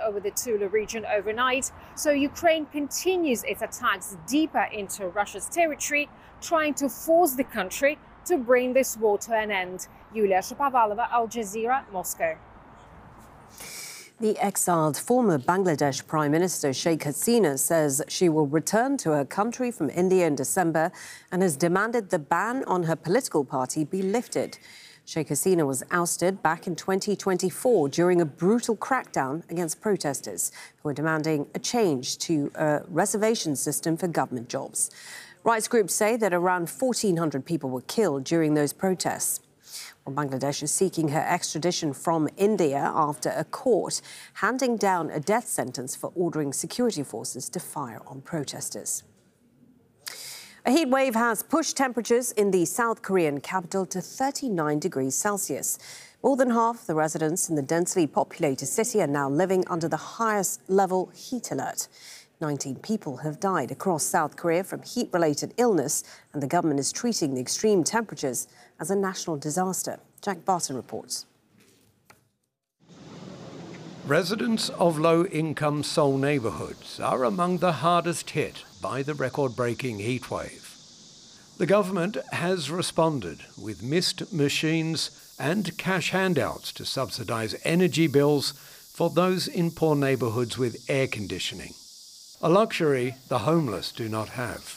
over the Tula region overnight. So Ukraine continues its attacks deeper into Russia's territory, trying to force the country to bring this war to an end. Yulia Shapovalova, Al Jazeera, Moscow. The exiled former Bangladesh Prime Minister Sheikh Hasina says she will return to her country from India in December and has demanded the ban on her political party be lifted. Sheikh Hasina was ousted back in 2024 during a brutal crackdown against protesters who were demanding a change to a reservation system for government jobs. Rights groups say that around 1,400 people were killed during those protests. Bangladesh is seeking her extradition from India after a court handing down a death sentence for ordering security forces to fire on protesters. A heat wave has pushed temperatures in the South Korean capital to 39 degrees Celsius. More than half the residents in the densely populated city are now living under the highest level heat alert. 19 people have died across South Korea from heat-related illness, and the government is treating the extreme temperatures as a national disaster. Jack Barton reports. Residents of low-income Seoul neighbourhoods are among the hardest hit by the record-breaking heatwave. The government has responded with mist machines and cash handouts to subsidise energy bills for those in poor neighbourhoods with air conditioning, a luxury the homeless do not have.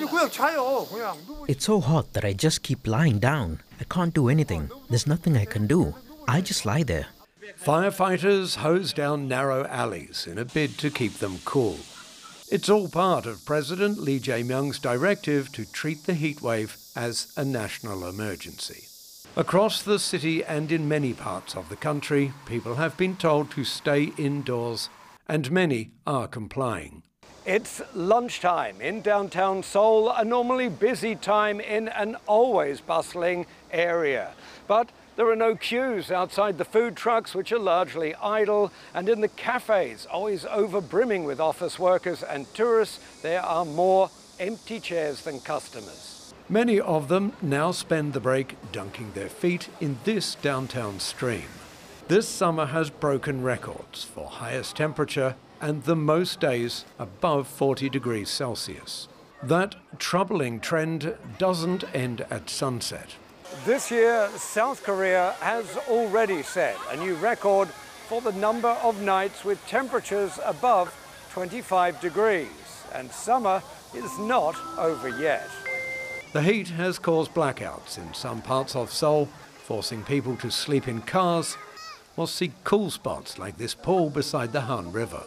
It's so hot that I just keep lying down. I can't do anything. There's nothing I can do. I just lie there. Firefighters hose down narrow alleys in a bid to keep them cool. It's all part of President Lee Jae-myung's directive to treat the heatwave as a national emergency. Across the city and in many parts of the country, people have been told to stay indoors, and many are complying. It's lunchtime in downtown Seoul, a normally busy time in an always bustling area. But there are no queues outside the food trucks, which are largely idle, and in the cafes, always over-brimming with office workers and tourists, there are more empty chairs than customers. Many of them now spend the break dunking their feet in this downtown stream. This summer has broken records for highest temperature and the most days above 40 degrees Celsius. That troubling trend doesn't end at sunset. This year, South Korea has already set a new record for the number of nights with temperatures above 25 degrees, and summer is not over yet. The heat has caused blackouts in some parts of Seoul, forcing people to sleep in cars or seek cool spots like this pool beside the Han River.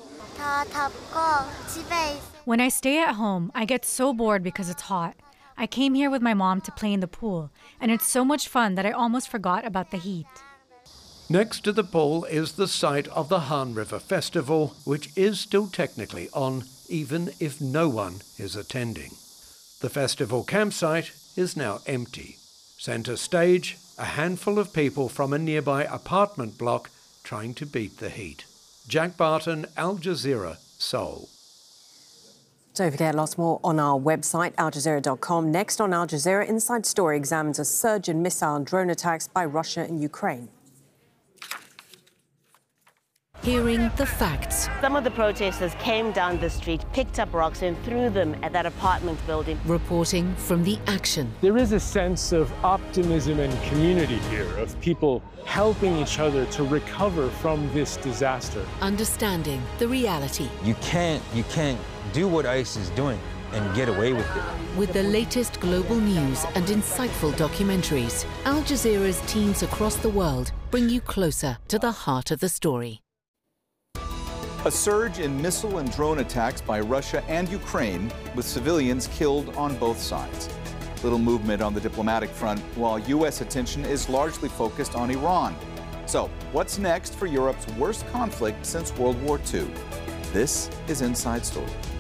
When I stay at home, I get so bored because it's hot. I came here with my mom to play in the pool, and it's so much fun that I almost forgot about the heat. Next to the pool is the site of the Han River Festival, which is still technically on, even if no one is attending. The festival campsite is now empty. Centre stage, a handful of people from a nearby apartment block trying to beat the heat. Jack Barton, Al Jazeera, Seoul. Don't forget, lots more on our website, aljazeera.com. Next on Al Jazeera, Inside Story examines a surge in missile and drone attacks by Russia and Ukraine. Hearing the facts. Some of the protesters came down the street, picked up rocks and threw them at that apartment building. Reporting from the action. There is a sense of optimism and community here, of people helping each other to recover from this disaster. Understanding the reality. You can't do what ICE is doing and get away with it. With the latest global news and insightful documentaries, Al Jazeera's teams across the world bring you closer to the heart of the story. A surge in missile and drone attacks by Russia and Ukraine, with civilians killed on both sides. Little movement on the diplomatic front, while U.S. attention is largely focused on Iran. So, what's next for Europe's worst conflict since World War II? This is Inside Story.